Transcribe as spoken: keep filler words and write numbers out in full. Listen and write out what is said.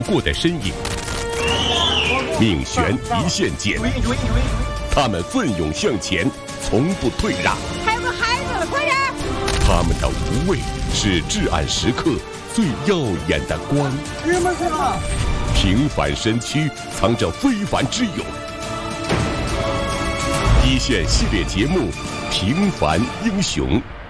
过的身影，命悬一线间，他们奋勇向前，从不退让。 还有个孩子，快点！ 他们的无畏是至暗时刻最耀眼的光。 什么事啊？ 平凡身躯藏着非凡之勇。一线系列节目《平凡英雄》。